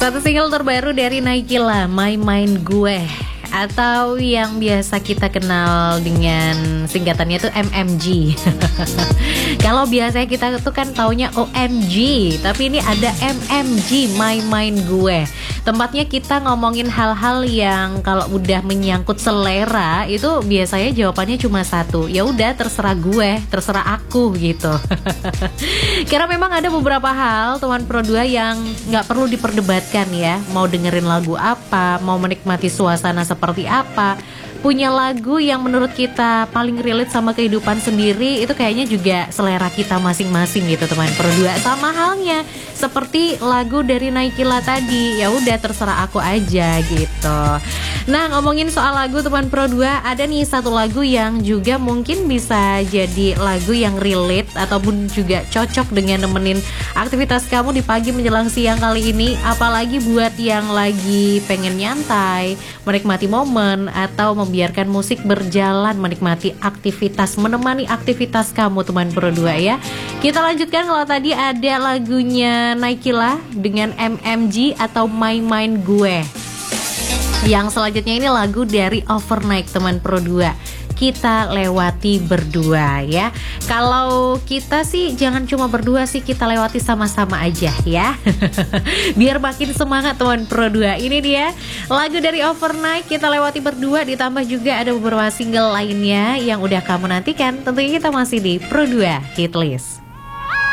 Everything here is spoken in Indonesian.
Satu single terbaru dari Naikila, My Mind Gue, atau yang biasa kita kenal dengan singkatannya tuh MMG. Kalau biasanya kita tuh kan taunya OMG, tapi ini ada MMG, My Mind Gue. Tempatnya kita ngomongin hal-hal yang kalau udah menyangkut selera itu biasanya jawabannya cuma satu, ya udah terserah gue, terserah aku gitu. Karena memang ada beberapa hal teman Pro 2 yang nggak perlu diperdebatkan ya. Mau dengerin lagu apa, mau menikmati suasana seperti apa, punya lagu yang menurut kita paling relate sama kehidupan sendiri, itu kayaknya juga selera kita masing-masing gitu teman Pro 2. Sama halnya seperti lagu dari Naikila tadi, ya udah terserah aku aja gitu. Nah, ngomongin soal lagu teman Pro 2, ada nih satu lagu yang juga mungkin bisa jadi lagu yang relate ataupun juga cocok dengan nemenin aktivitas kamu di pagi menjelang siang kali ini. Apalagi buat yang lagi pengen nyantai, menikmati momen, atau membiarkan musik berjalan, menikmati aktivitas, menemani aktivitas kamu teman Pro 2 ya. Kita lanjutkan, kalau tadi ada lagunya Naikila dengan MMG atau My Mind Gue. Yang selanjutnya ini lagu dari Overnight teman Pro 2, Kita Lewati Berdua ya. Kalau kita sih jangan cuma berdua sih, kita lewati sama-sama aja ya. Biar makin semangat teman Pro 2. Ini dia lagu dari Overnight, Kita Lewati Berdua, ditambah juga ada beberapa single lainnya yang udah kamu nantikan. Tentunya kita masih di Pro 2 Hitlist.